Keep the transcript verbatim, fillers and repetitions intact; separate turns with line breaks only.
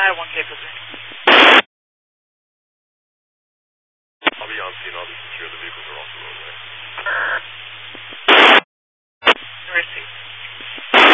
Iowa one K position.
I'll be on scene. I'll be secure. The vehicles are off the roadway.